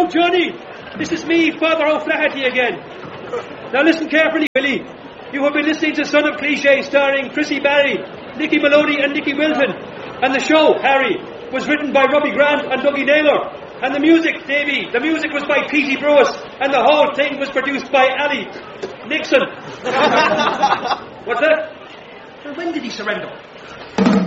Hello, Johnny. This is me, Father O'Flaherty again. Now listen carefully, Willie. You have been listening to Son of Cliché starring Chrissy Barry, Nicky Maloney and Nicky Wilton. And the show, Harry, was written by Robbie Grant and Dougie Naylor. And the music, Davey, the music was by Petey Brewis. And the whole thing was produced by Ali Nixon. What's that? Well, when did he surrender?